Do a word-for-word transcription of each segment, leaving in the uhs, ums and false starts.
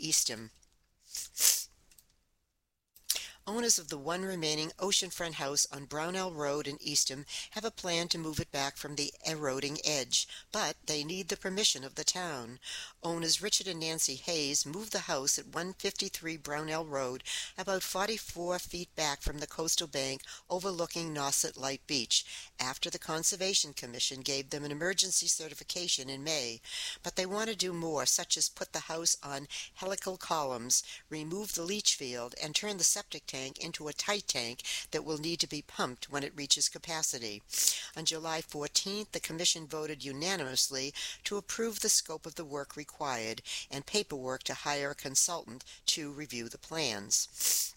Eastham. Owners of the one remaining oceanfront house on Brownell Road in Eastham have a plan to move it back from the eroding edge, but they need the permission of the town. Owners Richard and Nancy Hayes moved the house at one fifty-three Brownell Road about forty-four feet back from the coastal bank overlooking Nauset Light Beach after the Conservation Commission gave them an emergency certification in May. But they want to do more, such as put the house on helical columns, remove the leach field, and turn the septic tank into a tight tank that will need to be pumped when it reaches capacity. On July fourteenth, the Commission voted unanimously to approve the scope of the work required and paperwork to hire a consultant to review the plans.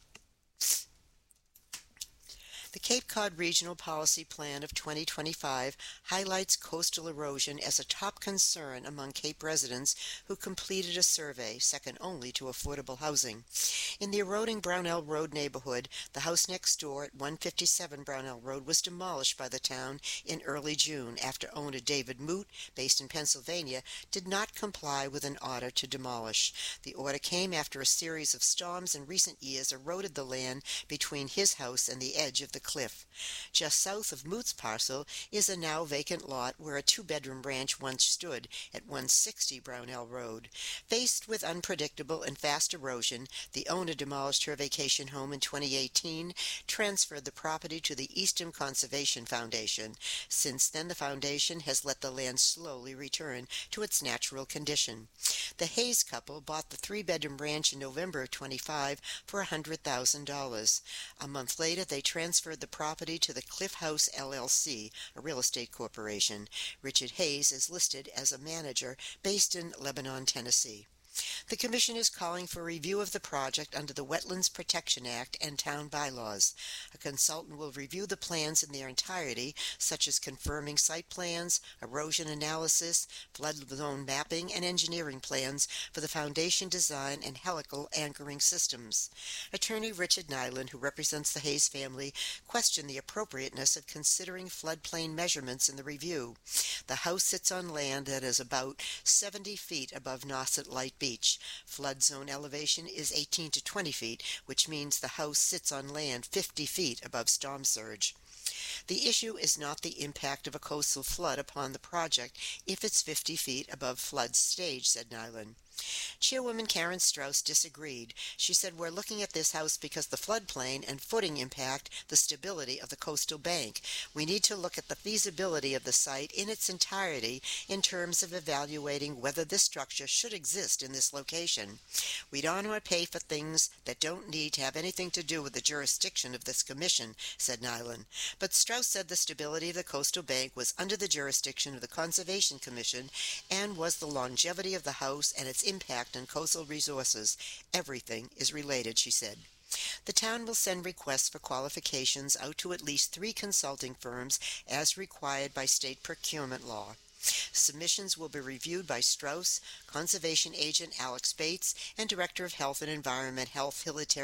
The Cape Cod Regional Policy Plan of twenty twenty-five highlights coastal erosion as a top concern among Cape residents who completed a survey, second only to affordable housing. In the eroding Brownell Road neighborhood, the house next door at one fifty-seven Brownell Road was demolished by the town in early June after owner David Moot, based in Pennsylvania, did not comply with an order to demolish. The order came after a series of storms in recent years eroded the land between his house and the edge of the cliff. Just south of Moot's parcel is a now vacant lot where a two-bedroom ranch once stood at one sixty Brownell Road. Faced with unpredictable and fast erosion, the owner demolished her vacation home in twenty eighteen, transferred the property to the Eastham Conservation Foundation. Since then, the foundation has let the land slowly return to its natural condition. The Hayes couple bought the three-bedroom ranch in November of twenty-five for one hundred thousand dollars. A month later, they transferred the property to the Cliff House L L C, a real estate corporation. Richard Hayes is listed as a manager based in Lebanon, Tennessee. The Commission is calling for review of the project under the Wetlands Protection Act and town bylaws. A consultant will review the plans in their entirety, such as confirming site plans, erosion analysis, flood zone mapping, and engineering plans for the foundation design and helical anchoring systems. Attorney Richard Nyland, who represents the Hayes family, questioned the appropriateness of considering floodplain measurements in the review. The house sits on land that is about seventy feet above Nauset Light Beach. Beach. Flood zone elevation is eighteen to twenty feet, which means the house sits on land fifty feet above storm surge. The issue is not the impact of a coastal flood upon the project if it's fifty feet above flood stage, said Nyland. Chairwoman Karen Strauss disagreed. She said, "We're looking at this house because the floodplain and footing impact the stability of the coastal bank. We need to look at the feasibility of the site in its entirety in terms of evaluating whether this structure should exist in this location. We don't want to pay for things that don't need to have anything to do with the jurisdiction of this commission," said Nyland. But Strauss said the stability of the coastal bank was under the jurisdiction of the Conservation Commission and was the longevity of the house and its impact on coastal resources. Everything is related, she said. The town will send requests for qualifications out to at least three consulting firms as required by state procurement law. Submissions will be reviewed by Strauss, Conservation Agent Alex Bates, and Director of Health and Environment Health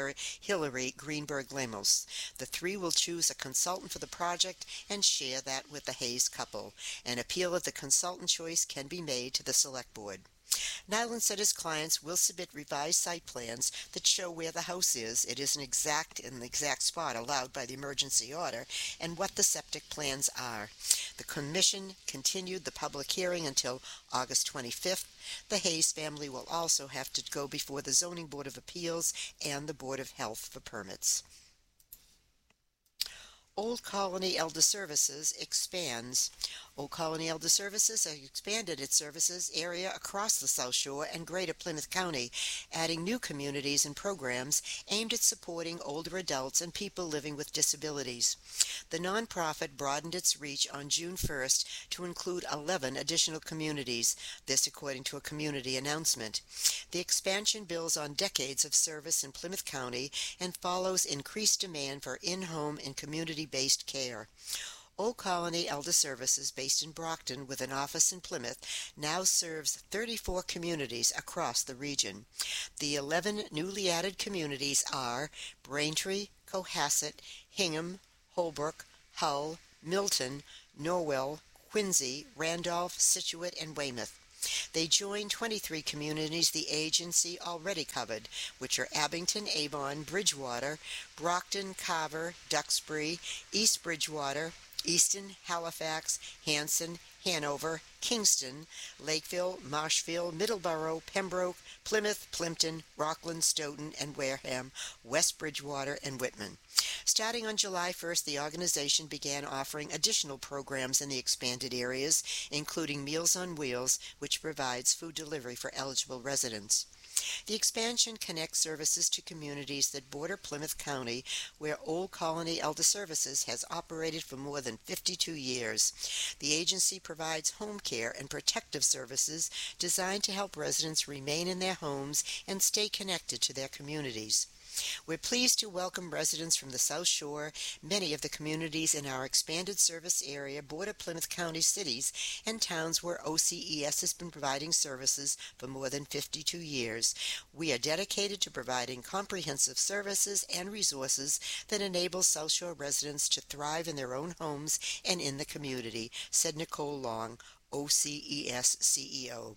Hillary Greenberg Lemos. The three will choose a consultant for the project and share that with the Hayes couple. An appeal of the consultant choice can be made to the Select Board. Nyland said his clients will submit revised site plans that show where the house is, it isn't exact in the exact spot allowed by the emergency order, and what the septic plans are. The Commission continued the public hearing until August twenty-fifth. The Hayes family will also have to go before the Zoning Board of Appeals and the Board of Health for permits. Old Colony Elder Services expands. Old Colony Elder Services has expanded its services area across the South Shore and Greater Plymouth County, adding new communities and programs aimed at supporting older adults and people living with disabilities. The nonprofit broadened its reach on June first to include eleven additional communities, this according to a community announcement. The expansion builds on decades of service in Plymouth County and follows increased demand for in-home and community-based care. Old Colony Elder Services, based in Brockton with an office in Plymouth, now serves thirty-four communities across the region. The eleven newly added communities are Braintree, Cohasset, Hingham, Holbrook, Hull, Milton, Norwell, Quincy, Randolph, Scituate, and Weymouth. They join twenty-three communities the agency already covered, which are Abington, Avon, Bridgewater, Brockton, Carver, Duxbury, East Bridgewater, Easton, Halifax, Hanson, Hanover, Kingston, Lakeville, Marshfield, Middleborough, Pembroke, Plymouth, Plimpton, Rockland, Stoughton, and Wareham, West Bridgewater, and Whitman. Starting on July first, the organization began offering additional programs in the expanded areas, including Meals on Wheels, which provides food delivery for eligible residents. The expansion connects services to communities that border Plymouth County, where Old Colony Elder Services has operated for more than fifty-two years. The agency provides home care and protective services designed to help residents remain in their homes and stay connected to their communities. We're pleased to welcome residents from the South Shore. Many of the communities in our expanded service area border Plymouth County cities and towns where O C E S has been providing services for more than fifty-two years. We are dedicated to providing comprehensive services and resources that enable South Shore residents to thrive in their own homes and in the community, said Nicole Long, O C E S C E O.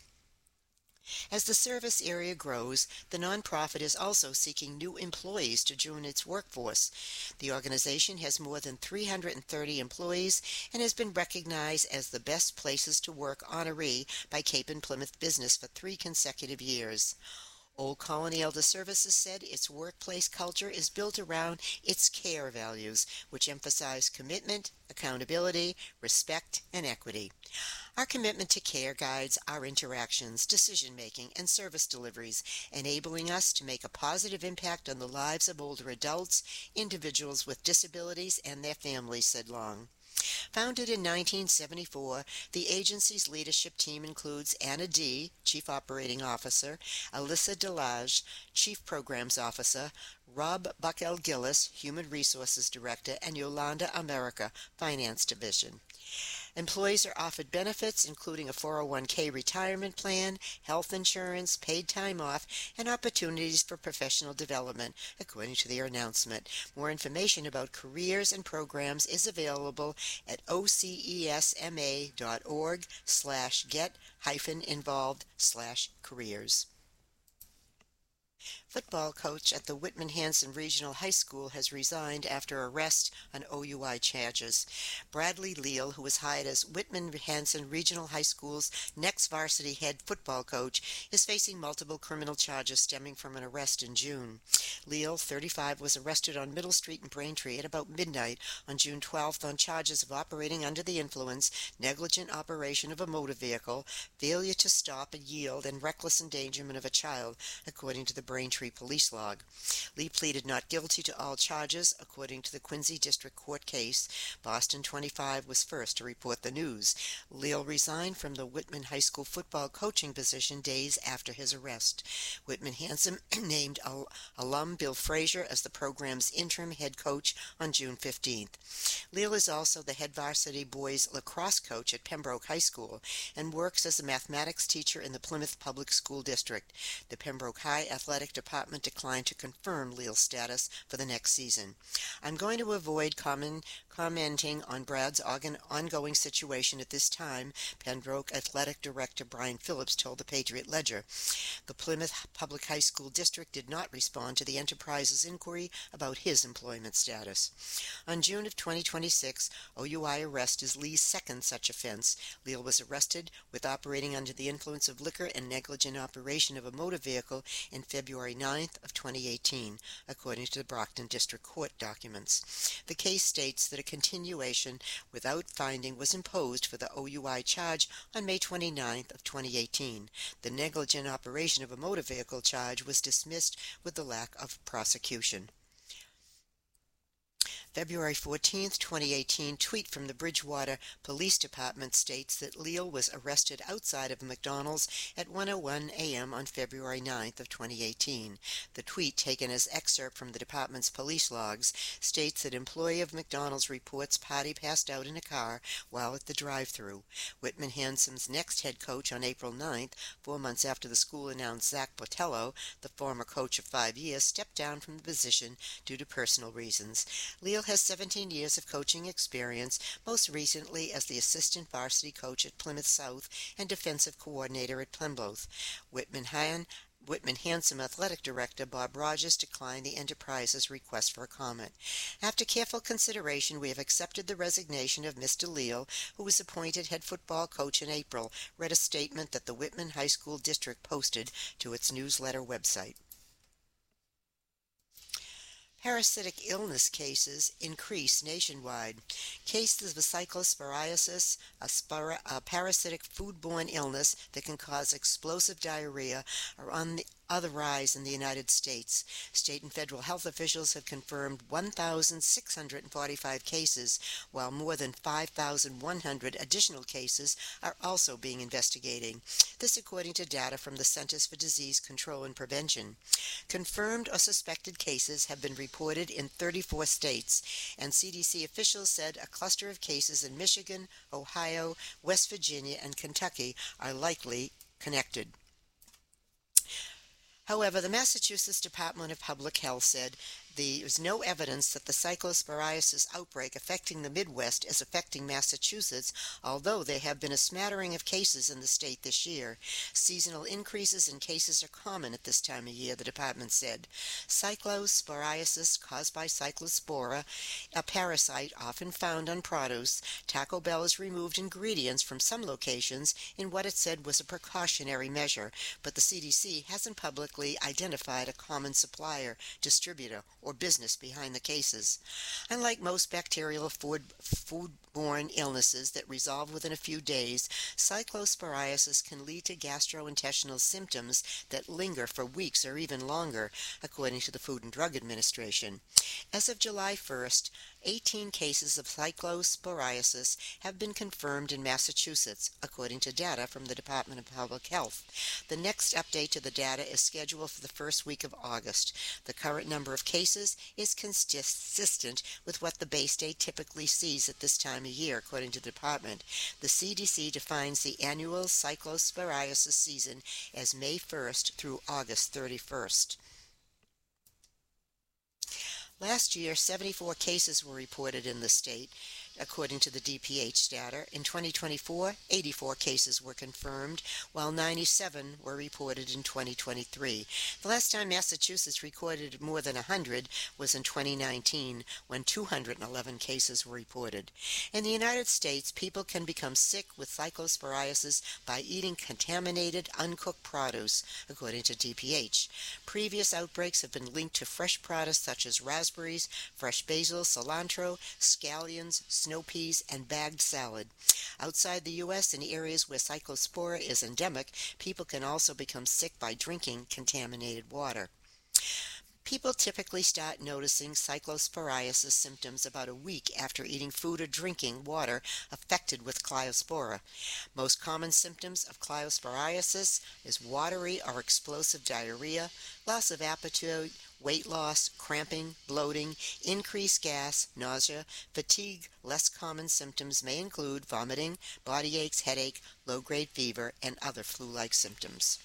As the service area grows, the nonprofit is also seeking new employees to join its workforce. The organization has more than three hundred thirty employees and has been recognized as the Best Places to Work honoree by Cape and Plymouth Business for three consecutive years. Old Colony Elder Services said its workplace culture is built around its CARE values, which emphasize commitment, accountability, respect, and equity. Our commitment to care guides our interactions, decision-making, and service deliveries, enabling us to make a positive impact on the lives of older adults, individuals with disabilities, and their families, said Long. Founded in nineteen seventy-four, the agency's leadership team includes Anna D., Chief Operating Officer, Alyssa Delage, Chief Programs Officer, Rob Buckell-Gillis, Human Resources Director, and Yolanda America, Finance Division. Employees are offered benefits including a four oh one k retirement plan, health insurance, paid time off, and opportunities for professional development, according to their announcement. More information about careers and programs is available at ocesma.org slash get hyphen involved slash careers. Football coach at the Whitman Hanson Regional High School has resigned after arrest on O U I charges. Bradley Leal, who was hired as Whitman Hanson Regional High School's next varsity head football coach, is facing multiple criminal charges stemming from an arrest in June. Leal, thirty-five, was arrested on Middle Street in Braintree at about midnight on June twelfth on charges of operating under the influence, negligent operation of a motor vehicle, failure to stop and yield, and reckless endangerment of a child, according to the Braintree police log. Lee pleaded not guilty to all charges, according to the Quincy District Court case. Boston twenty-five was first to report the news. Leal resigned from the Whitman High School football coaching position days after his arrest. Whitman Hanson named al- alum Bill Frazier as the program's interim head coach on June fifteenth. Leal is also the head varsity boys lacrosse coach at Pembroke High School and works as a mathematics teacher in the Plymouth Public School District. The Pembroke High Athletic Department declined to confirm Leal's status for the next season. I'm going to avoid common, commenting on Brad's ongoing situation at this time, Pembroke Athletic Director Brian Phillips told the Patriot Ledger. The Plymouth Public High School District did not respond to the Enterprise's inquiry about his employment status. On June of twenty twenty-six, O U I arrest is Lee's second such offense. Leal was arrested with operating under the influence of liquor and negligent operation of a motor vehicle in February ninth of twenty eighteen, according to the Brockton District Court documents. The case states that a continuation without finding was imposed for the O U I charge on May twenty-ninth of twenty eighteen. The negligent operation of a motor vehicle charge was dismissed with the lack of prosecution. February fourteenth, twenty eighteen, tweet from the Bridgewater Police Department states that Leal was arrested outside of McDonald's at one oh one a.m. on February ninth of twenty eighteen. The tweet, taken as excerpt from the department's police logs, states that employee of McDonald's reports party passed out in a car while at the drive-thru. Whitman Hanson's next head coach on April ninth, four months after the school announced Zach Botello, the former coach of five years, stepped down from the position due to personal reasons. Leal has seventeen years of coaching experience, most recently as the assistant varsity coach at Plymouth South and defensive coordinator at Plymouth. Whitman Han Whitman Handsome Athletic Director Bob Rogers declined the Enterprise's request for a comment. After careful consideration, we have accepted the resignation of Mister Leal, who was appointed head football coach in April, read a statement that the Whitman High School District posted to its newsletter website. Parasitic illness cases increase nationwide. Cases of cyclosporiasis, a, spora, a parasitic foodborne illness that can cause explosive diarrhea, are on the other rise in the United States. State and federal health officials have confirmed one thousand six hundred forty-five cases, while more than five thousand one hundred additional cases are also being investigated. This according to data from the Centers for Disease Control and Prevention. Confirmed or suspected cases have been reported in thirty-four states, and C D C officials said a cluster of cases in Michigan, Ohio, West Virginia, and Kentucky are likely connected. However, the Massachusetts Department of Public Health said there is no evidence that the cyclosporiasis outbreak affecting the Midwest is affecting Massachusetts, although there have been a smattering of cases in the state this year. Seasonal increases in cases are common at this time of year, the department said. Cyclosporiasis, caused by cyclospora, a parasite often found on produce. Taco Bell has removed ingredients from some locations in what it said was a precautionary measure, but the C D C hasn't publicly identified a common supplier, distributor, or business behind the cases. Unlike most bacterial food, foodborne illnesses that resolve within a few days, cyclosporiasis can lead to gastrointestinal symptoms that linger for weeks or even longer, according to the Food and Drug Administration. As of July first, eighteen cases of cyclosporiasis have been confirmed in Massachusetts, according to data from the Department of Public Health. The next update to the data is scheduled for the first week of August. The current number of cases is consistent with what the Bay State typically sees at this time of year, according to the department. The C D C defines the annual cyclosporiasis season as May first through August thirty-first. Last year, seventy-four cases were reported in the state, according to the D P H data. In twenty twenty-four, eighty-four cases were confirmed, while ninety-seven were reported in twenty twenty-three. The last time Massachusetts recorded more than one hundred was in twenty nineteen, when two hundred eleven cases were reported. In the United States, people can become sick with cyclosporiasis by eating contaminated, uncooked produce, according to D P H. Previous outbreaks have been linked to fresh products such as raspberries, fresh basil, cilantro, scallions, snow peas, and bagged salad. Outside the U S, in areas where cyclospora is endemic, people can also become sick by drinking contaminated water. People typically start noticing cyclosporiasis symptoms about a week after eating food or drinking water affected with Clyospora. Most common symptoms of Clyosporiasis is watery or explosive diarrhea, loss of appetite, weight loss, cramping, bloating, increased gas, nausea, fatigue. Less common symptoms may include vomiting, body aches, headache, low-grade fever, and other flu-like symptoms.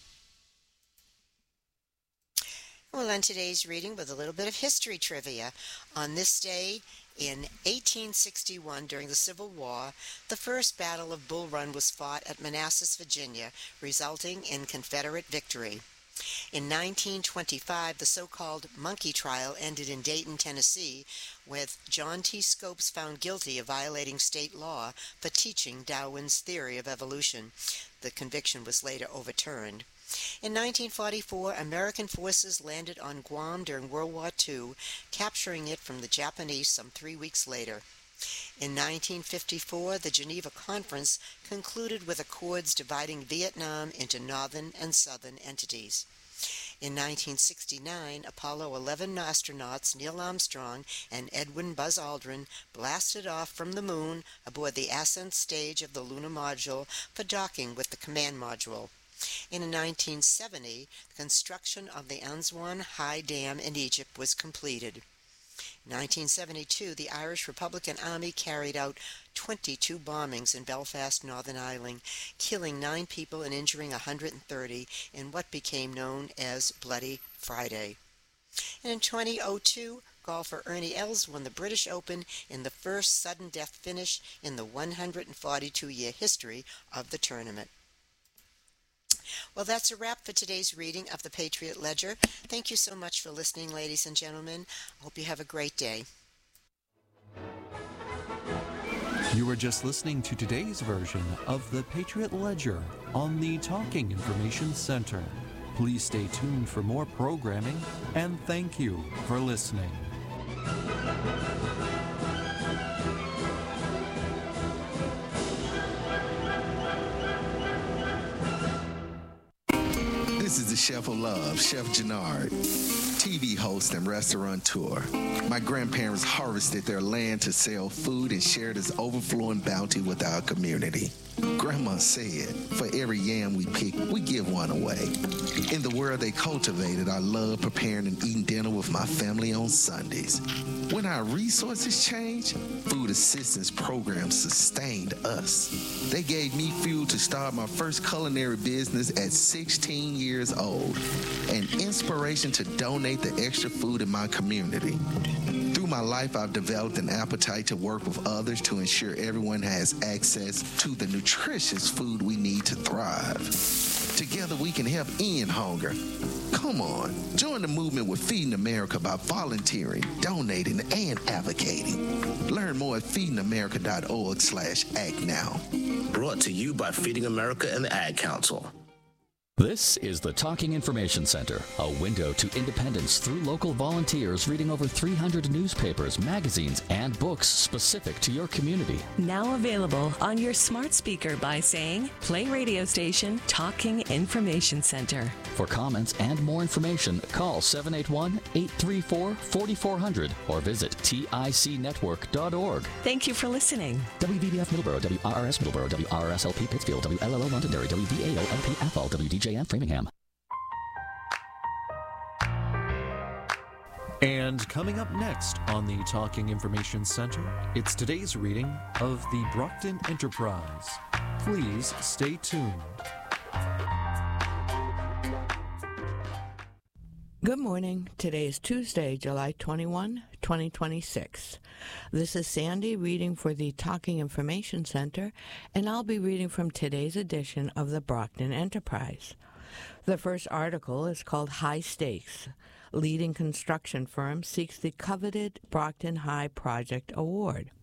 We'll end today's reading with a little bit of history trivia. On this day, in eighteen sixty-one, during the Civil War, the first Battle of Bull Run was fought at Manassas, Virginia, resulting in Confederate victory. In nineteen twenty-five, the so-called monkey trial ended in Dayton, Tennessee, with John T. Scopes found guilty of violating state law for teaching Darwin's theory of evolution. The conviction was later overturned. In nineteen forty-four, American forces landed on Guam during World War Two, capturing it from the Japanese some three weeks later. In nineteen fifty-four, the Geneva Conference concluded with accords dividing Vietnam into northern and southern entities. In nineteen sixty-nine, Apollo eleven astronauts Neil Armstrong and Edwin Buzz Aldrin blasted off from the moon aboard the ascent stage of the lunar module for docking with the command module. In nineteen seventy, the construction of the Aswan High Dam in Egypt was completed. In nineteen seventy-two, the Irish Republican Army carried out twenty-two bombings in Belfast, Northern Ireland, killing nine people and injuring one hundred thirty in what became known as Bloody Friday. And in twenty oh two, golfer Ernie Els won the British Open in the first sudden death finish in the one hundred forty-two year history of the tournament. Well, that's a wrap for today's reading of the Patriot Ledger. Thank you so much for listening, ladies and gentlemen. I hope you have a great day. You were just listening to today's version of the Patriot Ledger on the Talking Information Center. Please stay tuned for more programming, and thank you for listening. This is the Chef of Love, Chef Jannard, T V host and restaurateur. My grandparents harvested their land to sell food and share this overflowing bounty with our community. Grandma said, for every yam we pick, we give one away. In the world they cultivated, I love preparing and eating dinner with my family on Sundays. When our resources changed, food assistance programs sustained us. They gave me fuel to start my first culinary business at sixteen years old, and inspiration to donate the extra food in my community. Through my life, I've developed an appetite to work with others to ensure everyone has access to the nutritious food we need to thrive. Together we can help end hunger. Come on, join the movement with Feeding America by volunteering, donating, and advocating. Learn more at feeding america dot org slash act now. Brought to you by Feeding America and the Ad Council. This is the Talking Information Center, a window to independence through local volunteers reading over three hundred newspapers, magazines, and books specific to your community. Now available on your smart speaker by saying, play radio station Talking Information Center. For comments and more information, call seven eight one, eight three four, four four zero zero or visit tic network dot org. Thank you for listening. W V B F Middleborough, W R R S Middleborough, W R R S L P Pittsfield, W L L O Londonderry, W V A O L P Athol, W D J M Framingham. And coming up next on the Talking Information Center, it's today's reading of the Brockton Enterprise. Please stay tuned. Good morning. Today is Tuesday, July twenty-first, twenty twenty-six. This is Sandy reading for the Talking Information Center, and I'll be reading from today's edition of the Brockton Enterprise. The first article is called High Stakes. Leading construction firm seeks the coveted Brockton High Project Award.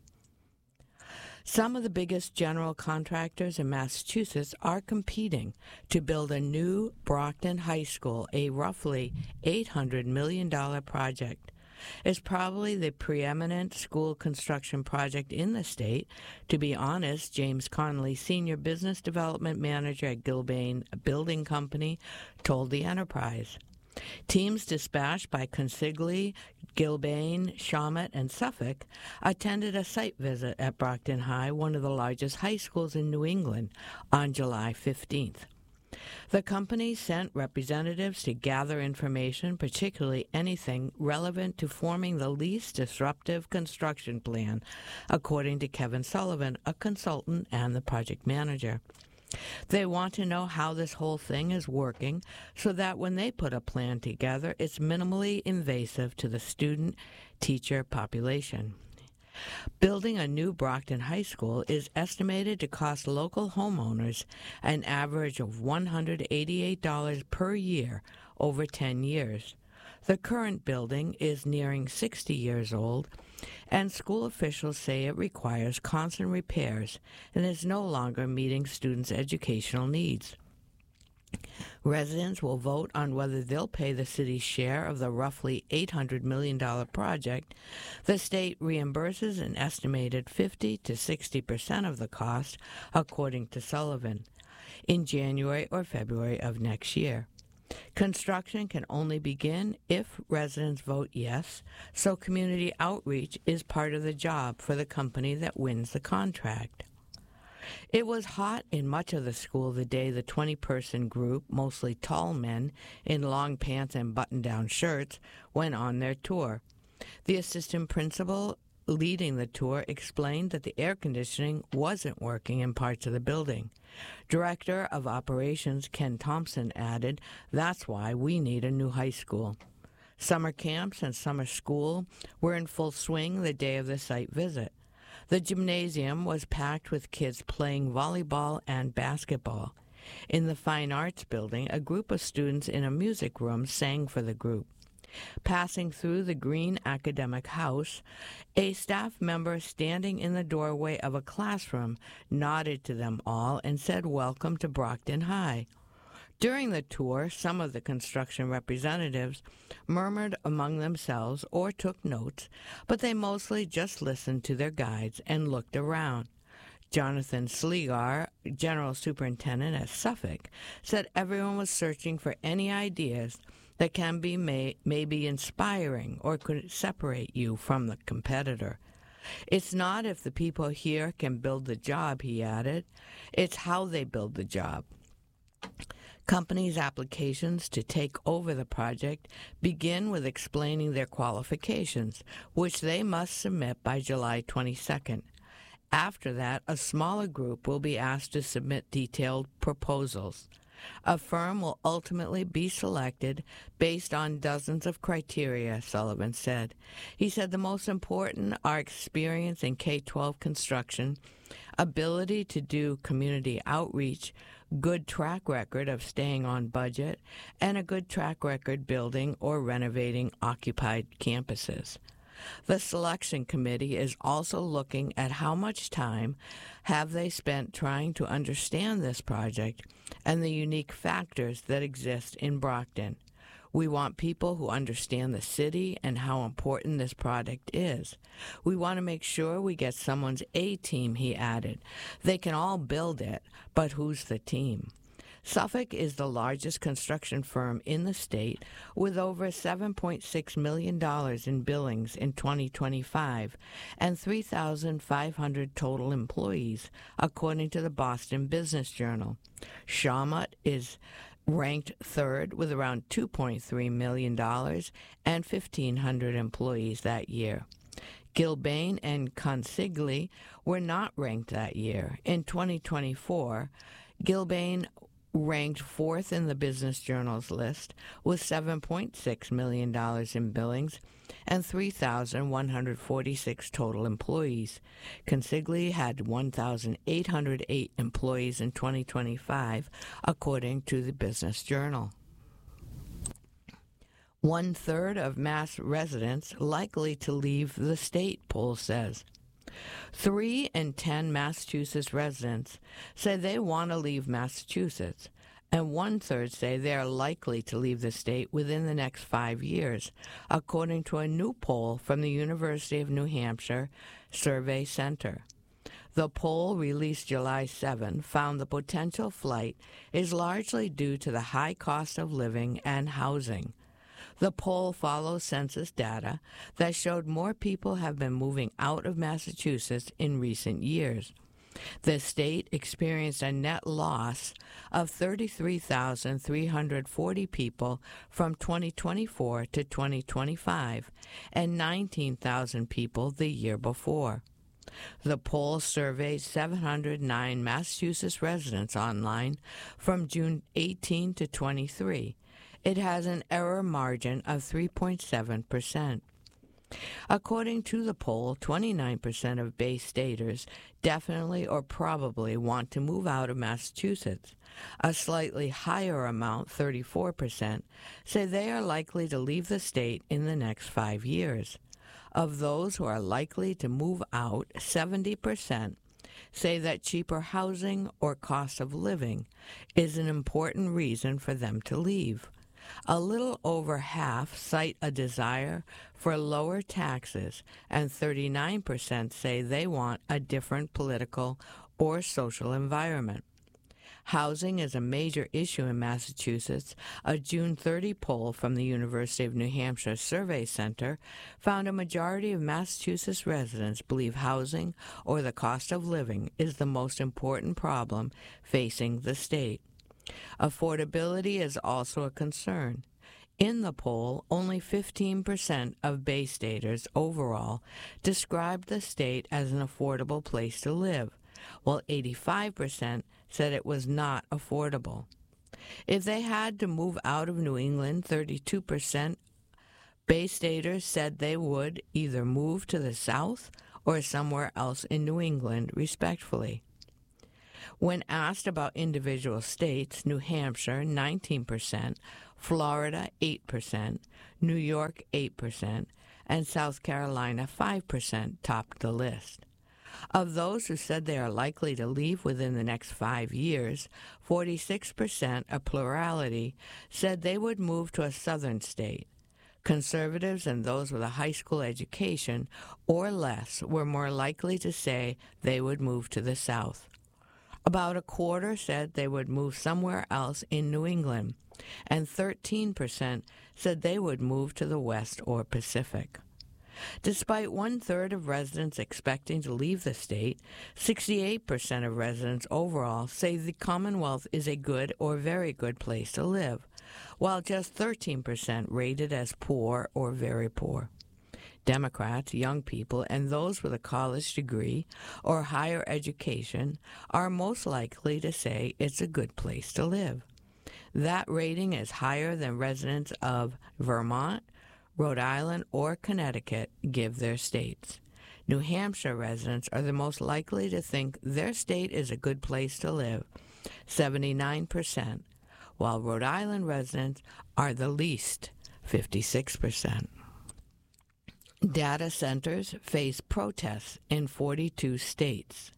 Some of the biggest general contractors in Massachusetts are competing to build a new Brockton High School, a roughly eight hundred million dollars project. It's probably the preeminent school construction project in the state. To be honest, James Connolly, Senior Business Development Manager at Gilbane Building Company, told the Enterprise. Teams dispatched by Consigli, Gilbane, Shawmut, and Suffolk attended a site visit at Brockton High, one of the largest high schools in New England, on July fifteenth. The company sent representatives to gather information, particularly anything relevant to forming the least disruptive construction plan, according to Kevin Sullivan, a consultant and the project manager. They want to know how this whole thing is working so that when they put a plan together, it's minimally invasive to the student-teacher population. Building a new Brockton High School is estimated to cost local homeowners an average of one hundred eighty-eight dollars per year over ten years. The current building is nearing sixty years old, and school officials say it requires constant repairs and is no longer meeting students' educational needs. Residents will vote on whether they'll pay the city's share of the roughly eight hundred million dollars project. The state reimburses an estimated fifty to sixty percent of the cost, according to Sullivan, in January or February of next year. Construction can only begin if residents vote yes, so community outreach is part of the job for the company that wins the contract. It was hot in much of the school the day the twenty-person group, mostly tall men in long pants and button-down shirts, went on their tour. The assistant principal leading the tour explained that the air conditioning wasn't working in parts of the building. Director of Operations Ken Thompson added, "That's why we need a new high school." Summer camps and summer school were in full swing the day of the site visit. The gymnasium was packed with kids playing volleyball and basketball. In the Fine Arts Building, a group of students in a music room sang for the group. Passing through the Green Academic House, a staff member standing in the doorway of a classroom nodded to them all and said, "Welcome to Brockton High." During the tour, some of the construction representatives murmured among themselves or took notes, but they mostly just listened to their guides and looked around. Jonathan Slegar, General Superintendent at Suffolk, said everyone was searching for any ideas that can be may, maybe inspiring or could separate you from the competitor. It's not if the people here can build the job, he added. It's how they build the job. Companies' applications to take over the project begin with explaining their qualifications, which they must submit by July twenty-second. After that, a smaller group will be asked to submit detailed proposals. A firm will ultimately be selected based on dozens of criteria, Sullivan said. He said the most important are experience in K twelve construction, ability to do community outreach, good track record of staying on budget, and a good track record building or renovating occupied campuses. The selection committee is also looking at how much time have they spent trying to understand this project and the unique factors that exist in Brockton. We want people who understand the city and how important this project is. We want to make sure we get someone's A-team, he added. They can all build it, but who's the team? Suffolk is the largest construction firm in the state with over seven point six million dollars in billings in twenty twenty-five and three thousand five hundred total employees, according to the Boston Business Journal. Shawmut is ranked third with around two point three million dollars and fifteen hundred employees that year. Gilbane and Consigli were not ranked that year. In twenty twenty-four, Gilbane ranked fourth in the Business Journal's list with seven point six million dollars in billings and three thousand one hundred forty-six total employees. Consigli had one thousand eight hundred eight employees in twenty twenty-five, according to the Business Journal. One-third of Mass residents likely to leave the state, poll says. Three in ten Massachusetts residents say they want to leave Massachusetts, and one-third say they are likely to leave the state within the next five years, according to a new poll from the University of New Hampshire Survey Center. The poll, released July seventh, found the potential flight is largely due to the high cost of living and housing. The poll follows census data that showed more people have been moving out of Massachusetts in recent years. The state experienced a net loss of thirty-three thousand three hundred forty people from twenty twenty-four to twenty twenty-five and nineteen thousand people the year before. The poll surveyed seven hundred nine Massachusetts residents online from June eighteenth to twenty-three. It has an error margin of three point seven percent. According to the poll, twenty-nine percent of Bay Staters definitely or probably want to move out of Massachusetts. A slightly higher amount, thirty-four percent, say they are likely to leave the state in the next five years. Of those who are likely to move out, seventy percent say that cheaper housing or cost of living is an important reason for them to leave. A little over half cite a desire for lower taxes, and thirty-nine percent say they want a different political or social environment. Housing is a major issue in Massachusetts. A June thirtieth poll from the University of New Hampshire Survey Center found a majority of Massachusetts residents believe housing or the cost of living is the most important problem facing the state. Affordability is also a concern. In the poll, only fifteen percent of Bay Staters overall described the state as an affordable place to live, while eighty-five percent said it was not affordable. If they had to move out of New England, thirty-two percent Bay Staters said they would either move to the South or somewhere else in New England, respectively. When asked about individual states, New Hampshire, nineteen percent, Florida, eight percent, New York, eight percent, and South Carolina, five percent topped the list. Of those who said they are likely to leave within the next five years, forty-six percent, a plurality, said they would move to a southern state. Conservatives and those with a high school education or less were more likely to say they would move to the South. About a quarter said they would move somewhere else in New England, and thirteen percent said they would move to the West or Pacific. Despite one-third of residents expecting to leave the state, sixty-eight percent of residents overall say the Commonwealth is a good or very good place to live, while just thirteen percent rate it as poor or very poor. Democrats, young people, and those with a college degree or higher education are most likely to say it's a good place to live. That rating is higher than residents of Vermont, Rhode Island, or Connecticut give their states. New Hampshire residents are the most likely to think their state is a good place to live, seventy-nine percent, while Rhode Island residents are the least, fifty-six percent. Data centers face protests in forty-two states.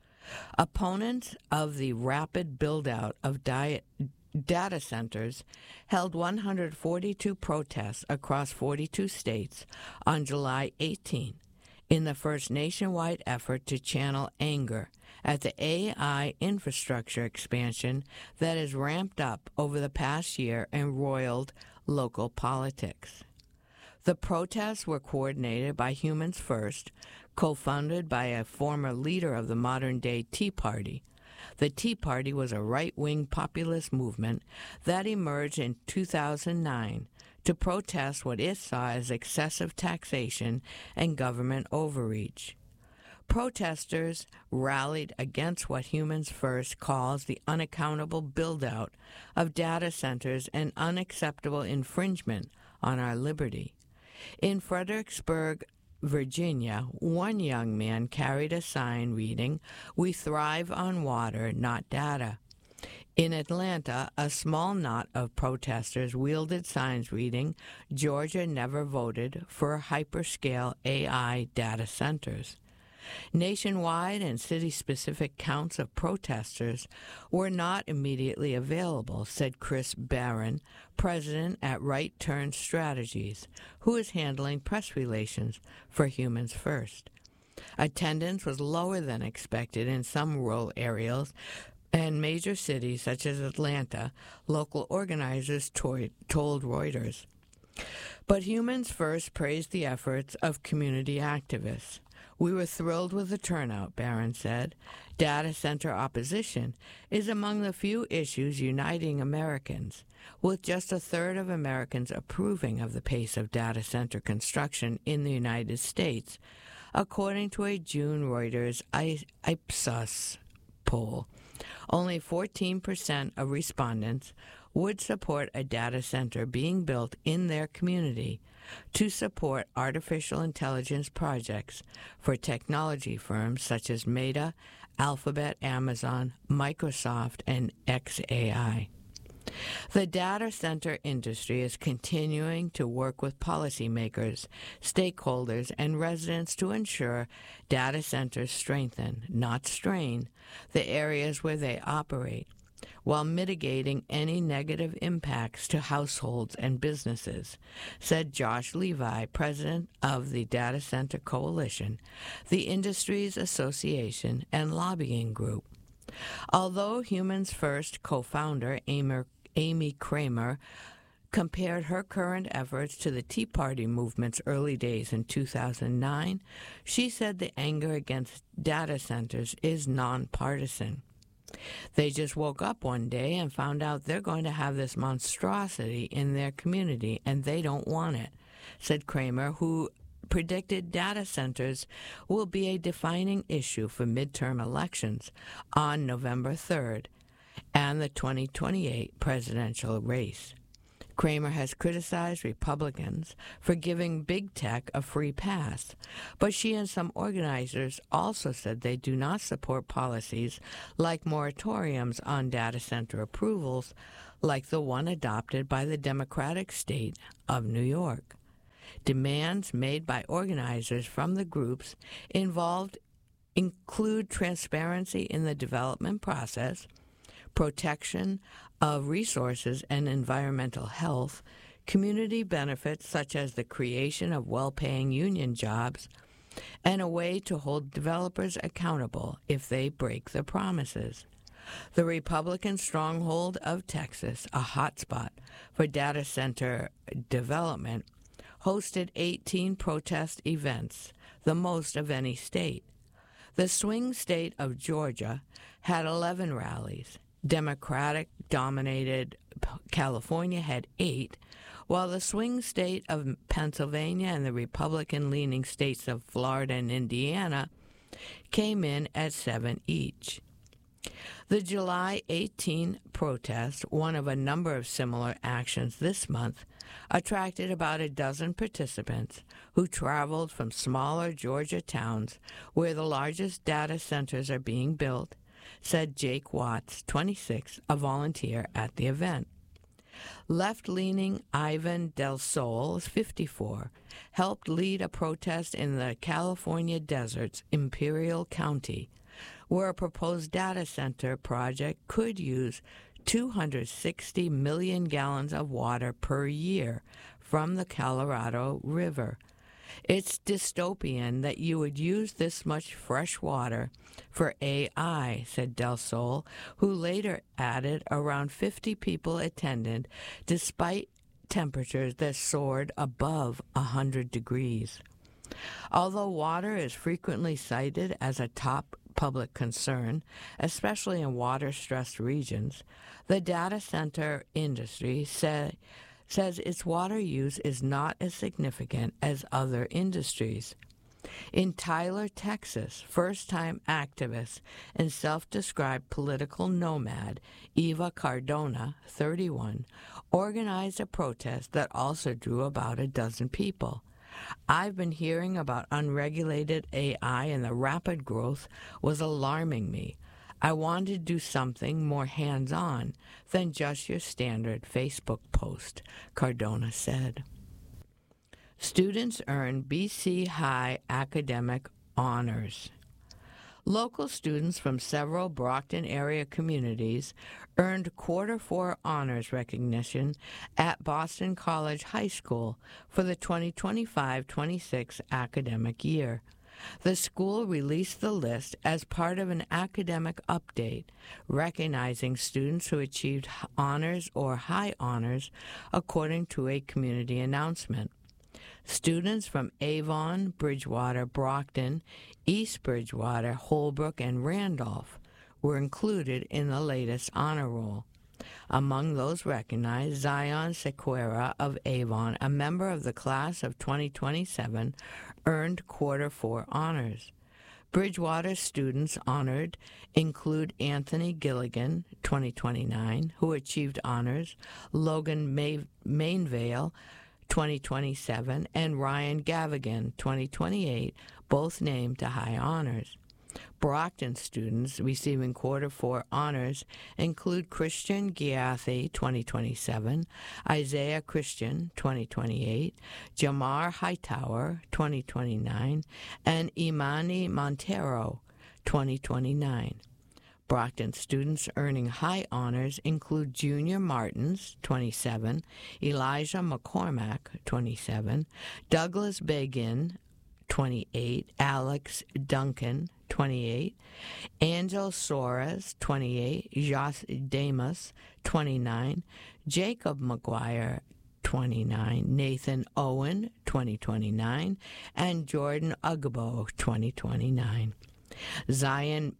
Opponents of the rapid build-out of diet data centers held one hundred forty-two protests across forty-two states on July eighteenth in the first nationwide effort to channel anger at the A I infrastructure expansion that has ramped up over the past year and roiled local politics. The protests were coordinated by Humans First, co-founded by a former leader of the modern-day Tea Party. The Tea Party was a right-wing populist movement that emerged in two thousand nine to protest what it saw as excessive taxation and government overreach. Protesters rallied against what Humans First calls the unaccountable build-out of data centers and unacceptable infringement on our liberty. In Fredericksburg, Virginia, one young man carried a sign reading, "We thrive on water, not data." In Atlanta, a small knot of protesters wielded signs reading, "Georgia never voted for hyperscale A I data centers." Nationwide and city-specific counts of protesters were not immediately available, said Chris Barron, president at Right Turn Strategies, who is handling press relations for Humans First. Attendance was lower than expected in some rural areas and major cities such as Atlanta, local organizers to- told Reuters. But Humans First praised the efforts of community activists. "We were thrilled with the turnout," Barron said. Data center opposition is among the few issues uniting Americans, with just a third of Americans approving of the pace of data center construction in the United States, according to a June Reuters Ipsos poll. Only fourteen percent of respondents would support a data center being built in their community to support artificial intelligence projects for technology firms such as Meta, Alphabet, Amazon, Microsoft, and X A I. The data center industry is continuing to work with policymakers, stakeholders, and residents to ensure data centers strengthen, not strain, the areas where they operate, while mitigating any negative impacts to households and businesses, said Josh Levi, president of the Data Center Coalition, the industry's association and lobbying group. Although Humans First co-founder Amy Kramer compared her current efforts to the Tea Party movement's early days in two thousand nine, she said the anger against data centers is nonpartisan. They just woke up one day and found out they're going to have this monstrosity in their community, and they don't want it, said Kramer, who predicted data centers will be a defining issue for midterm elections on November third and the twenty twenty-eight presidential race. Kramer has criticized Republicans for giving big tech a free pass, but she and some organizers also said they do not support policies like moratoriums on data center approvals, like the one adopted by the Democratic state of New York. Demands made by organizers from the groups involved include transparency in the development process, protection of resources and environmental health, community benefits such as the creation of well-paying union jobs, and a way to hold developers accountable if they break their promises. The Republican stronghold of Texas, a hotspot for data center development, hosted eighteen protest events, the most of any state. The swing state of Georgia had eleven rallies. Democratic-dominated California had eight, while the swing state of Pennsylvania and the Republican-leaning states of Florida and Indiana came in at seven each. The July eighteenth protest, one of a number of similar actions this month, attracted about a dozen participants who traveled from smaller Georgia towns where the largest data centers are being built, said Jake Watts, twenty-six, a volunteer at the event. Left-leaning Ivan Del Sol, fifty-four, helped lead a protest in the California desert's Imperial County, where a proposed data center project could use two hundred sixty million gallons of water per year from the Colorado River. It's dystopian that you would use this much fresh water for A I, said Del Sol, who later added around fifty people attended despite temperatures that soared above one hundred degrees. Although water is frequently cited as a top public concern, especially in water-stressed regions, the data center industry say, says its water use is not as significant as other industries. In Tyler, Texas, first-time activist and self-described political nomad Eva Cardona, thirty-one, organized a protest that also drew about a dozen people. I've been hearing about unregulated A I, and the rapid growth was alarming me. I wanted to do something more hands-on than just your standard Facebook post, Cardona said. Students earn B C High academic honors. Local students from several Brockton area communities earned quarter four honors recognition at Boston College High School for the twenty twenty-five twenty-six academic year. The school released the list as part of an academic update, recognizing students who achieved honors or high honors according to a community announcement. Students from Avon, Bridgewater, Brockton, East Bridgewater, Holbrook, and Randolph were included in the latest honor roll. Among those recognized, Zion Sequeira of Avon, a member of the class of twenty twenty-seven, earned quarter four honors. Bridgewater students honored include Anthony Gilligan, twenty twenty-nine, who achieved honors, Logan May- Mainvale, twenty twenty-seven, and Ryan Gavigan, twenty twenty-eight, both named to high honors. Brockton students receiving quarter four honors include Christian Giathi, twenty twenty-seven, Isaiah Christian, twenty twenty-eight, Jamar Hightower, twenty twenty-nine, and Imani Montero, twenty twenty-nine. Brockton students earning high honors include Junior Martins, twenty-seven, Elijah McCormack, twenty-seven, Douglas Begin, twenty-eight, Alex Duncan, twenty-eight, Angel Soares, twenty-eight, Jas Damas, twenty-nine, Jacob McGuire, twenty-nine, Nathan Owen, twenty twenty-nine, and Jordan Ugbo, twenty twenty-nine. Zion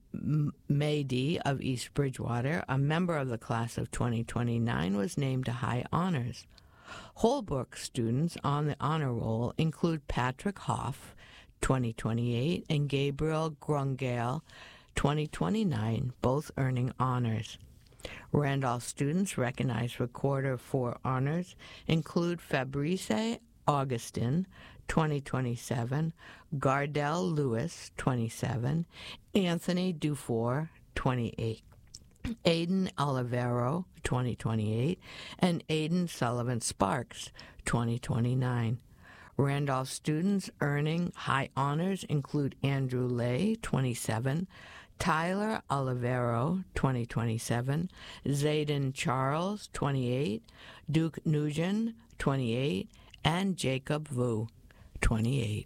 Mahdi of East Bridgewater, a member of the class of twenty twenty-nine, was named to high honors. Holbrook students on the honor roll include Patrick Hoff, twenty twenty-eight, and Gabriel Grungale, twenty twenty-nine, both earning honors. Randolph students recognized for quarter four honors include Fabrice Augustin, twenty twenty-seven, Gardell Lewis, twenty-seven, Anthony Dufour, twenty-eight, Aiden Olivero, twenty twenty-eight, and Aiden Sullivan Sparks, twenty twenty-nine. Randolph students earning high honors include Andrew Lay, twenty-seven, Tyler Olivero, twenty twenty-seven, Zayden Charles, twenty-eight, Duke Nugent, twenty-eight, and Jacob Vu, twenty-eight.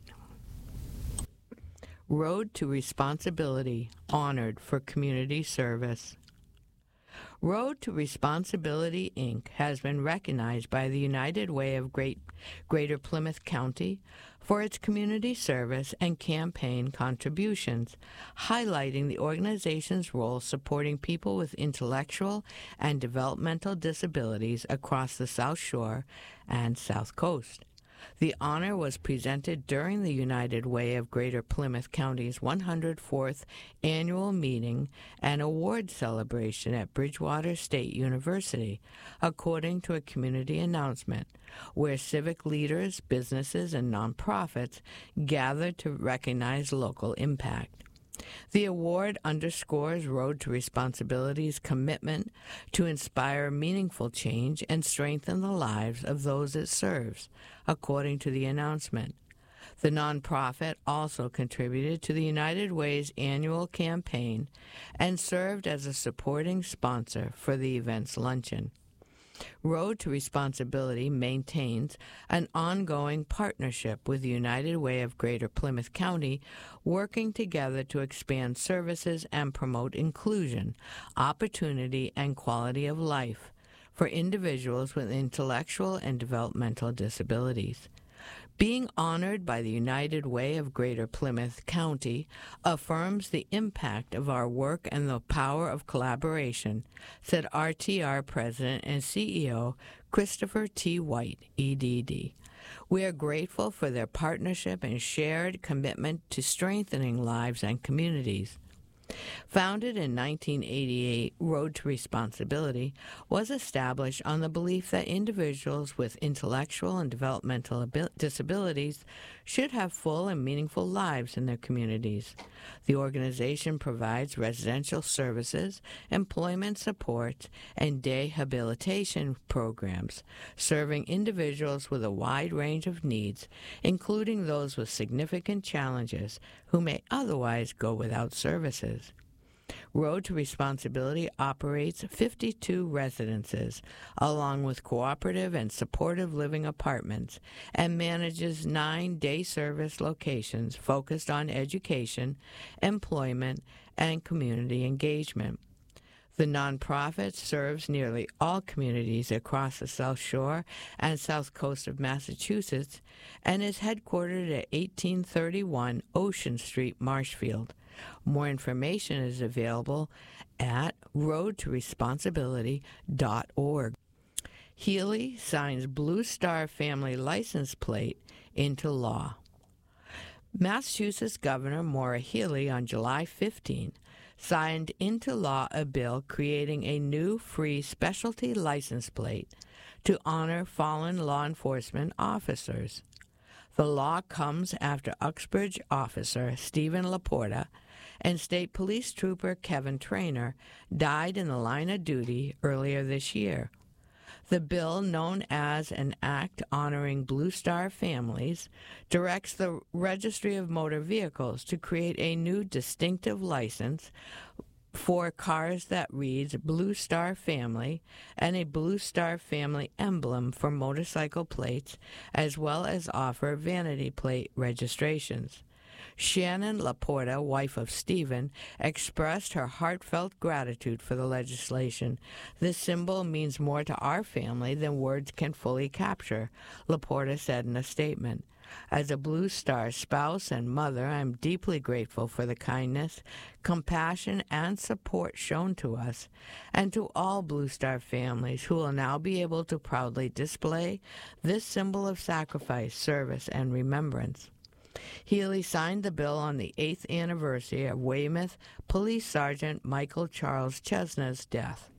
Road to Responsibility, honored for community service. Road to Responsibility, Incorporated has been recognized by the United Way of Great, Greater Plymouth County for its community service and campaign contributions, highlighting the organization's role supporting people with intellectual and developmental disabilities across the South Shore and South Coast. The honor was presented during the United Way of Greater Plymouth County's one hundred fourth annual meeting and award celebration at Bridgewater State University, according to a community announcement, where civic leaders, businesses, and nonprofits gathered to recognize local impact. The award underscores Road to Responsibility's commitment to inspire meaningful change and strengthen the lives of those it serves, according to the announcement. The nonprofit also contributed to the United Way's annual campaign and served as a supporting sponsor for the event's luncheon. Road to Responsibility maintains an ongoing partnership with the United Way of Greater Plymouth County, working together to expand services and promote inclusion, opportunity, and quality of life for individuals with intellectual and developmental disabilities. Being honored by the United Way of Greater Plymouth County affirms the impact of our work and the power of collaboration, said R T R President and C E O Christopher T. White, E D D. We are grateful for their partnership and shared commitment to strengthening lives and communities. Founded in nineteen eighty-eight, Road to Responsibility was established on the belief that individuals with intellectual and developmental disabilities should have full and meaningful lives in their communities. The organization provides residential services, employment support, and rehabilitation programs, serving individuals with a wide range of needs, including those with significant challenges who may otherwise go without services. Road to Responsibility operates fifty-two residences, along with cooperative and supportive living apartments, and manages nine day service locations focused on education, employment, and community engagement. The nonprofit serves nearly all communities across the South Shore and South Coast of Massachusetts and is headquartered at eighteen thirty-one Ocean Street, Marshfield. More information is available at road to responsibility dot org. Healy signs Blue Star family license plate into law. Massachusetts Governor Maura Healey on July fifteenth signed into law a bill creating a new free specialty license plate to honor fallen law enforcement officers. The law comes after Uxbridge officer Stephen Laporta and State Police Trooper Kevin Traynor died in the line of duty earlier this year. The bill, known as an Act Honoring Blue Star Families, directs the Registry of Motor Vehicles to create a new distinctive license for cars that reads Blue Star Family and a Blue Star Family emblem for motorcycle plates, as well as offer vanity plate registrations. Shannon Laporta, wife of Stephen, expressed her heartfelt gratitude for the legislation. This symbol means more to our family than words can fully capture, Laporta said in a statement. As a Blue Star spouse and mother, I'm deeply grateful for the kindness, compassion, and support shown to us and to all Blue Star families who will now be able to proudly display this symbol of sacrifice, service, and remembrance. Healey signed the bill on the eighth anniversary of Weymouth Police Sergeant Michael Charles Chesna's death.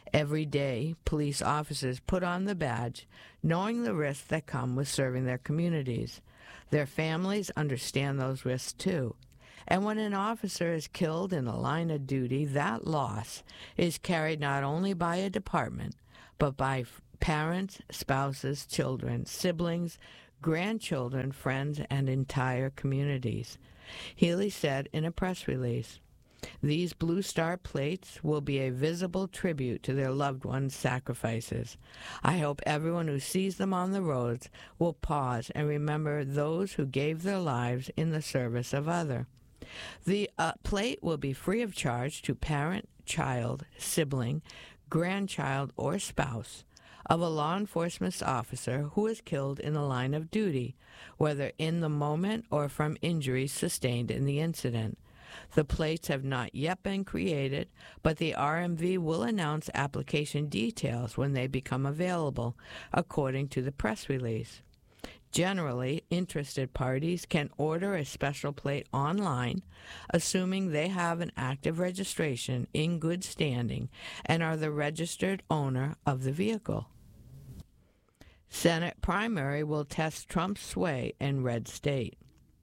Every day, police officers put on the badge, knowing the risks that come with serving their communities. Their families understand those risks too. And when an officer is killed in the line of duty, that loss is carried not only by a department, but by parents, spouses, children, siblings, grandchildren, friends, and entire communities. Healy said in a press release, "These Blue Star plates will be a visible tribute to their loved ones' sacrifices. I hope everyone who sees them on the roads will pause and remember those who gave their lives in the service of others. The uh, plate will be free of charge to parent, child, sibling, grandchild, or spouse of a law enforcement officer who is killed in the line of duty, whether in the moment or from injuries sustained in the incident. The plates have not yet been created, but the R M V will announce application details when they become available, according to the press release. Generally, interested parties can order a special plate online, assuming they have an active registration in good standing and are the registered owner of the vehicle. Senate primary will test Trump's sway in red state.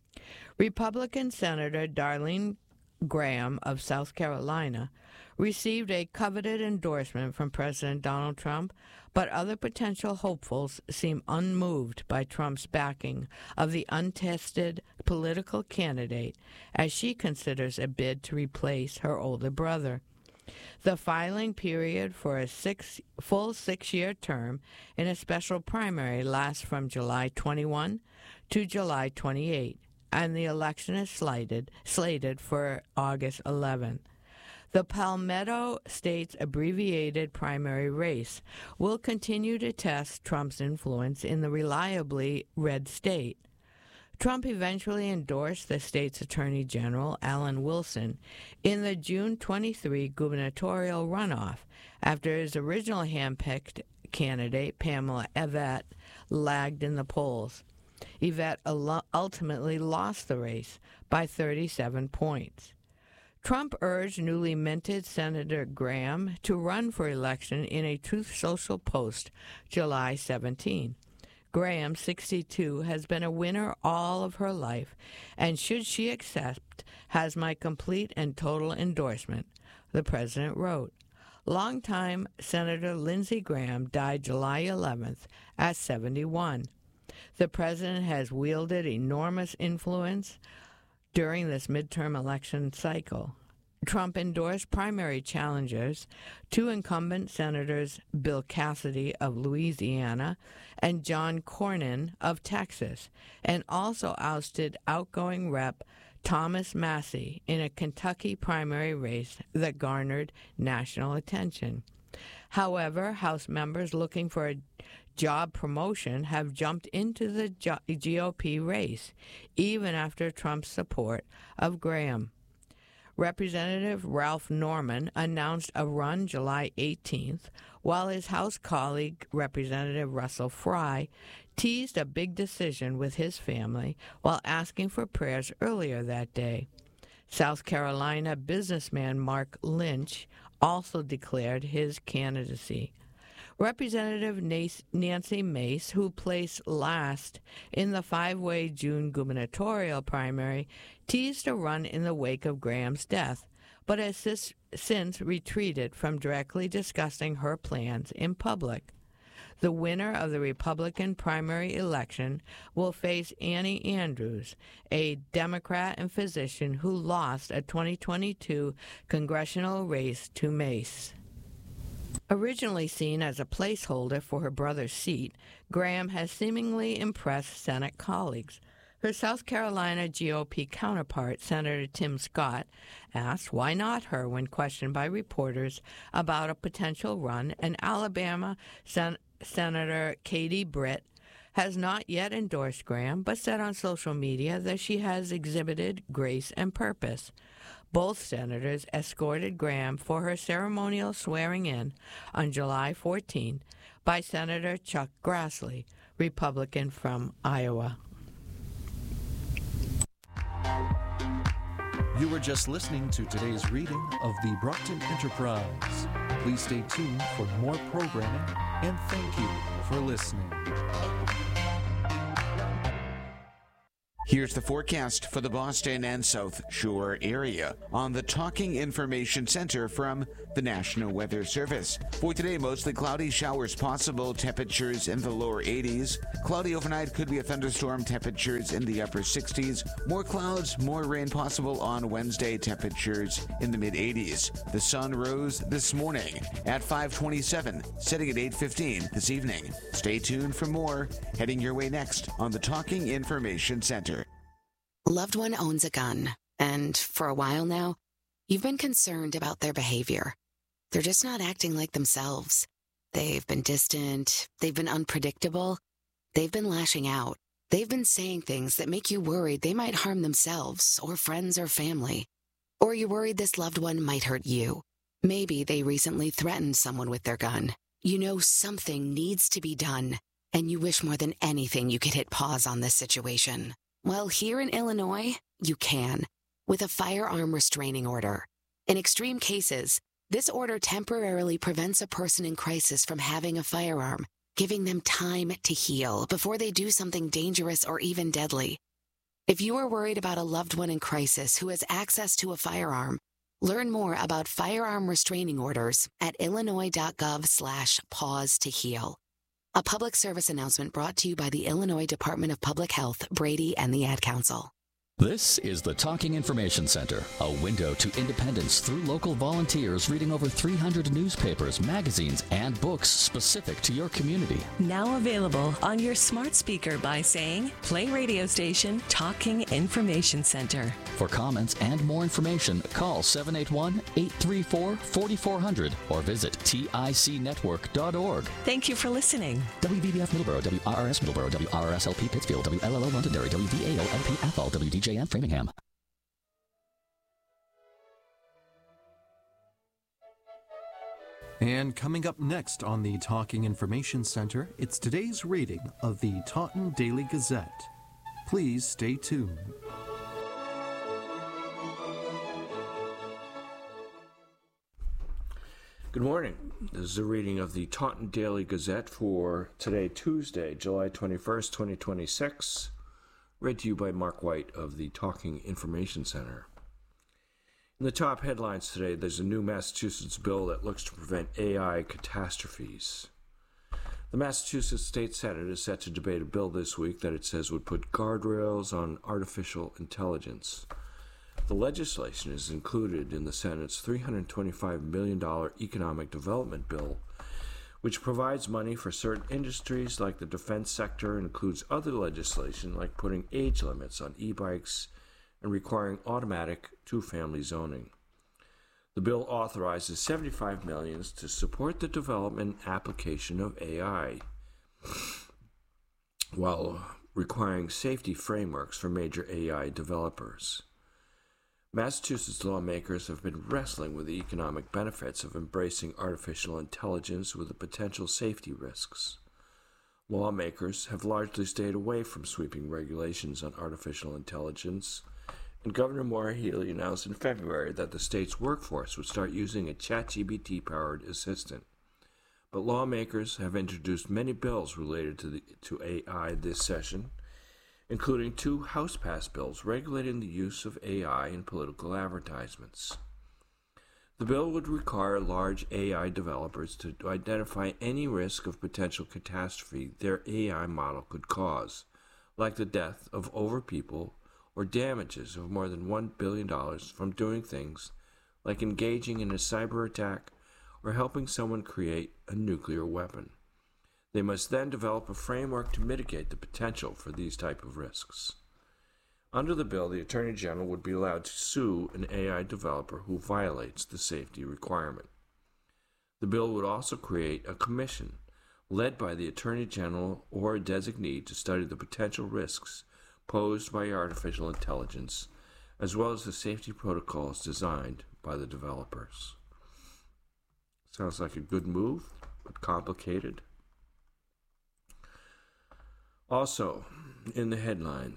Republican Senator Darlene Graham of South Carolina received a coveted endorsement from President Donald Trump, but other potential hopefuls seem unmoved by Trump's backing of the untested political candidate, as she considers a bid to replace her older brother. The filing period for a six, full six-year term in a special primary lasts from July twenty-first to July twenty-eighth, and the election is slated, slated for August eleventh. The Palmetto State's abbreviated primary race will continue to test Trump's influence in the reliably red state. Trump eventually endorsed the state's Attorney General, Alan Wilson, in the June twenty-third gubernatorial runoff after his original hand-picked candidate, Pamela Evette, lagged in the polls. Evette ultimately lost the race by thirty-seven points. Trump urged newly minted Senator Graham to run for election in a Truth Social post July seventeenth. Graham, sixty-two, has been a winner all of her life, and should she accept, has my complete and total endorsement, the president wrote. Longtime Senator Lindsey Graham died July eleventh at seventy-one. The president has wielded enormous influence during this midterm election cycle. Trump endorsed primary challengers, two incumbent senators, Bill Cassidy of Louisiana and John Cornyn of Texas, and also ousted outgoing Rep Thomas Massie in a Kentucky primary race that garnered national attention. However, House members looking for a job promotion have jumped into the G O P race, even after Trump's support of Graham. Representative Ralph Norman announced a run July eighteenth, while his House colleague, Representative Russell Fry, teased a big decision with his family while asking for prayers earlier that day. South Carolina businessman Mark Lynch also declared his candidacy. Representative Nancy Mace, who placed last in the five-way June gubernatorial primary, teased a run in the wake of Graham's death, but has since retreated from directly discussing her plans in public. The winner of the Republican primary election will face Annie Andrews, a Democrat and physician who lost a twenty twenty-two congressional race to Mace. Originally seen as a placeholder for her brother's seat, Graham has seemingly impressed Senate colleagues. Her South Carolina G O P counterpart, Senator Tim Scott, asked why not her when questioned by reporters about a potential run, and Alabama Sen- Senator Katie Britt has not yet endorsed Graham, but said on social media that she has exhibited grace and purpose. Both senators escorted Graham for her ceremonial swearing-in on July fourteenth by Senator Chuck Grassley, Republican from Iowa. You were just listening to today's reading of the Brockton Enterprise. Please stay tuned for more programming, and thank you for listening. Here's the forecast for the Boston and South Shore area on the Talking Information Center from the National Weather Service. For today, mostly cloudy, showers possible, temperatures in the lower eighties. Cloudy overnight, could be a thunderstorm, temperatures in the upper sixties. More clouds, more rain possible on Wednesday, temperatures in the mid eighties. The sun rose this morning at five twenty-seven, setting at eight fifteen this evening. Stay tuned for more, heading your way next on the Talking Information Center. Loved one owns a gun, and for a while now, you've been concerned about their behavior. They're just not acting like themselves. They've been distant, they've been unpredictable, they've been lashing out. They've been saying things that make you worried they might harm themselves or friends or family. Or you're worried this loved one might hurt you. Maybe they recently threatened someone with their gun. You know something needs to be done, and you wish more than anything you could hit pause on this situation. Well, here in Illinois, you can, with a firearm restraining order. In extreme cases, this order temporarily prevents a person in crisis from having a firearm, giving them time to heal before they do something dangerous or even deadly. If you are worried about a loved one in crisis who has access to a firearm, learn more about firearm restraining orders at illinois.gov slash pause to heal. A public service announcement brought to you by the Illinois Department of Public Health, Brady, and the Ad Council. This is the Talking Information Center, a window to independence through local volunteers reading over three hundred newspapers, magazines, and books specific to your community. Now available on your smart speaker by saying, play radio station Talking Information Center. For comments and more information, call seven eight one, eight three four, four four zero zero or visit tic network dot org. Thank you for listening. W B B F Middleborough, W R R S Middleborough, W R R S L P Pittsfield, W L L O Londonderry, W V A O L P Athol, W D J M Framingham. And coming up next on the Talking Information Center, it's today's reading of the Taunton Daily Gazette. Please stay tuned. Good morning. This is a reading of the Taunton Daily Gazette for today, Tuesday, July twenty-first, twenty twenty-six. Read to you by Mark White of the Talking Information Center. In the top headlines today, there's a new Massachusetts bill that looks to prevent A I catastrophes. The Massachusetts State Senate is set to debate a bill this week that it says would put guardrails on artificial intelligence. The legislation is included in the Senate's three hundred twenty-five million dollars economic development bill, which provides money for certain industries like the defense sector and includes other legislation like putting age limits on e-bikes and requiring automatic two-family zoning. The bill authorizes seventy-five million dollars to support the development and application of A I, while requiring safety frameworks for major A I developers. Massachusetts lawmakers have been wrestling with the economic benefits of embracing artificial intelligence with the potential safety risks. Lawmakers have largely stayed away from sweeping regulations on artificial intelligence, and Governor Maura Healey announced in February that the state's workforce would start using a ChatGPT-powered assistant. But lawmakers have introduced many bills related to, the, to A I this session, including two House-passed bills regulating the use of A I in political advertisements. The bill would require large A I developers to identify any risk of potential catastrophe their A I model could cause, like the death of over people or damages of more than one billion dollars from doing things like engaging in a cyber attack or helping someone create a nuclear weapon. They must then develop a framework to mitigate the potential for these type of risks. Under the bill, the Attorney General would be allowed to sue an A I developer who violates the safety requirement. The bill would also create a commission led by the Attorney General or a designee to study the potential risks posed by artificial intelligence, as well as the safety protocols designed by the developers. Sounds like a good move, but complicated. Also, in the headlines,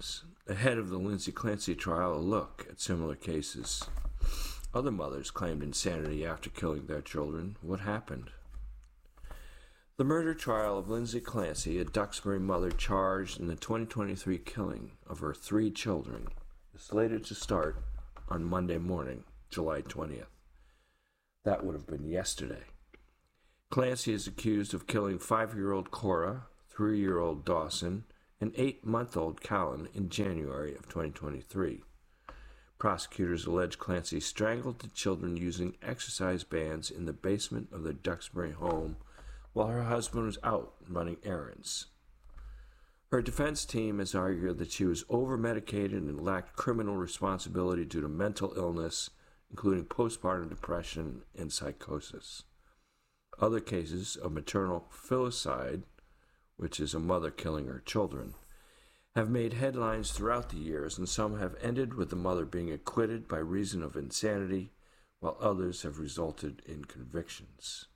ahead of the Lindsay Clancy trial, a look at similar cases. Other mothers claimed insanity after killing their children. What happened? The murder trial of Lindsay Clancy, a Duxbury mother charged in the twenty twenty-three killing of her three children, is slated to start on Monday morning, July twentieth. That would have been yesterday. Clancy is accused of killing five-year-old Cora, three-year-old Dawson, and eight-month-old Callan in January of twenty twenty-three. Prosecutors allege Clancy strangled the children using exercise bands in the basement of their Duxbury home while her husband was out running errands. Her defense team has argued that she was over-medicated and lacked criminal responsibility due to mental illness, including postpartum depression and psychosis. Other cases of maternal filicide, which is a mother killing her children, have made headlines throughout the years, and some have ended with the mother being acquitted by reason of insanity, while others have resulted in convictions.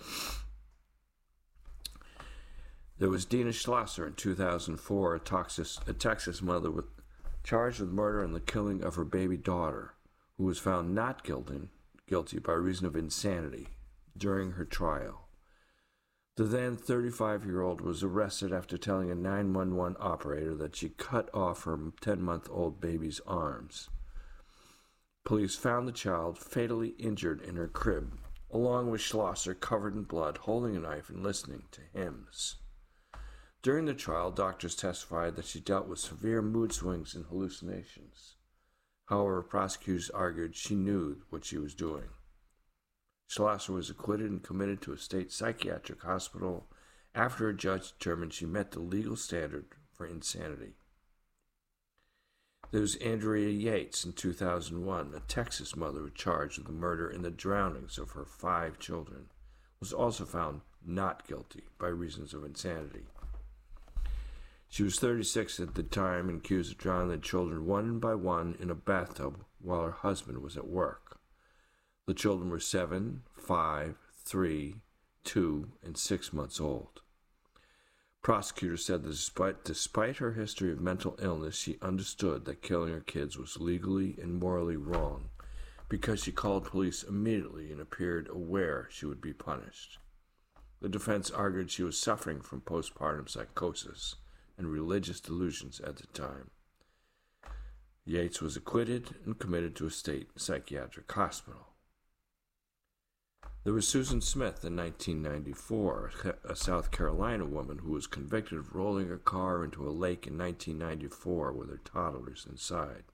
There was Dina Schlosser in two thousand four, a Texas, a Texas mother with, charged with murder and the killing of her baby daughter, who was found not guilty, guilty by reason of insanity during her trial. The then thirty-five-year-old was arrested after telling a nine one one operator that she cut off her ten-month-old baby's arms. Police found the child fatally injured in her crib, along with Schlosser covered in blood, holding a knife and listening to hymns. During the trial, doctors testified that she dealt with severe mood swings and hallucinations. However, prosecutors argued she knew what she was doing. Schlosser was acquitted and committed to a state psychiatric hospital after a judge determined she met the legal standard for insanity. There was Andrea Yates in two thousand one, a Texas mother charged with the murder and the drownings of her five children, was also found not guilty by reasons of insanity. She was thirty-six at the time and accused of drowning the children one by one in a bathtub while her husband was at work. The children were seven, five, three, two, and six months old. Prosecutors said that despite, despite her history of mental illness, she understood that killing her kids was legally and morally wrong because she called police immediately and appeared aware she would be punished. The defense argued she was suffering from postpartum psychosis and religious delusions at the time. Yates was acquitted and committed to a state psychiatric hospital. There was Susan Smith in nineteen ninety-four, a South Carolina woman who was convicted of rolling her car into a lake in nineteen ninety-four with her toddlers inside.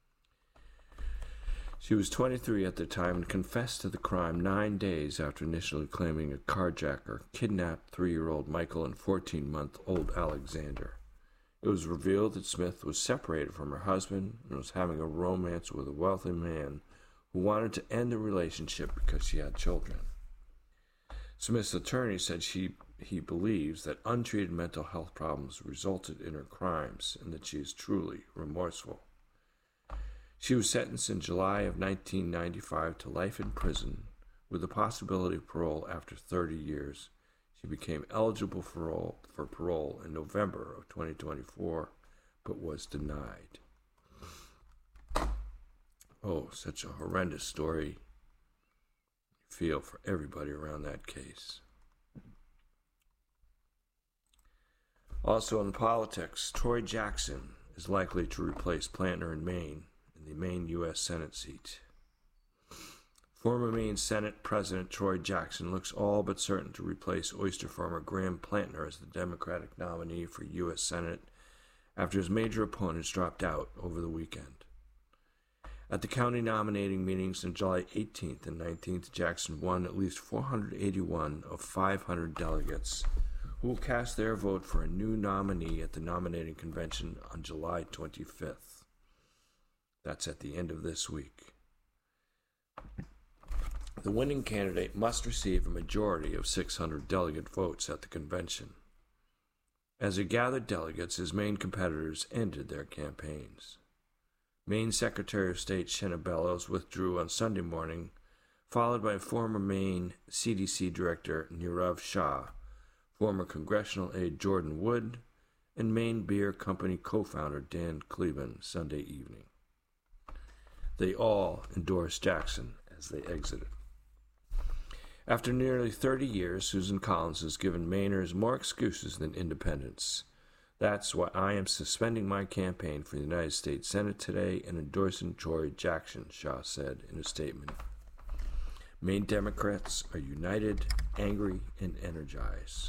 She was twenty-three at the time and confessed to the crime nine days after initially claiming a carjacker kidnapped three-year-old Michael and fourteen-month-old Alexander. It was revealed that Smith was separated from her husband and was having a romance with a wealthy man who wanted to end the relationship because she had children. Smith's attorney said she he believes that untreated mental health problems resulted in her crimes and that she is truly remorseful. She was sentenced in July of nineteen ninety-five to life in prison with the possibility of parole after thirty years. She became eligible for parole, for parole in November of twenty twenty-four, but was denied. Oh, such a horrendous story. I feel for everybody around that case. Also in politics, Troy Jackson is likely to replace Plantner in Maine in the Maine U S Senate seat. Former Maine Senate President Troy Jackson looks all but certain to replace Oyster farmer Graham Plantner as the Democratic nominee for U S Senate after his major opponents dropped out over the weekend. At the county nominating meetings on July eighteenth and nineteenth, Jackson won at least four hundred eighty-one of five hundred delegates who will cast their vote for a new nominee at the nominating convention on July twenty-fifth. That's at the end of this week. The winning candidate must receive a majority of six hundred delegate votes at the convention. As he gathered delegates, his main competitors ended their campaigns. Maine Secretary of State Shenna Bellows withdrew on Sunday morning, followed by former Maine C D C Director Nirav Shah, former congressional aide Jordan Wood, and Maine Beer Company co-founder Dan Cleveland Sunday evening. They all endorsed Jackson as they exited. After nearly thirty years, Susan Collins has given Mainers more excuses than independents. That's why I am suspending my campaign for the United States Senate today and endorsing Troy Jackson, Shaw said in a statement. Maine Democrats are united, angry, and energized.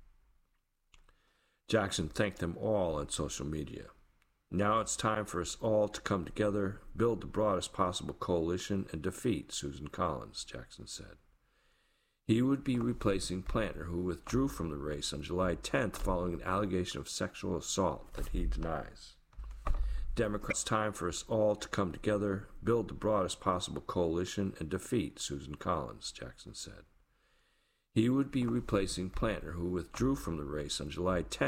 Jackson thanked them all on social media. Now it's time for us all to come together, build the broadest possible coalition, and defeat Susan Collins, Jackson said. He would be replacing Plantner, who withdrew from the race on July tenth following an allegation of sexual assault that he denies. Democrats, time for us all to come together, build the broadest possible coalition, and defeat Susan Collins, Jackson said. He would be replacing Plantner, who withdrew from the race on July tenth